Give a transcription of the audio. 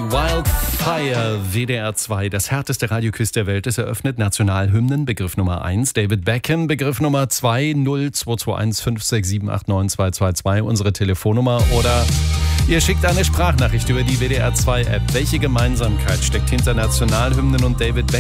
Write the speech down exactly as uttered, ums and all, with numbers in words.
Wildfire, W D R zwei, das härteste Radioquiz der Welt ist eröffnet. Nationalhymnen, Begriff Nummer eins. David Beckham, Begriff Nummer zwei. null zwei zwei eins fünf sechs sieben acht neun zwei zwei zwei, unsere Telefonnummer. Oder ihr schickt eine Sprachnachricht über die W D R zwei App. Welche Gemeinsamkeit steckt hinter Nationalhymnen und David Beckham?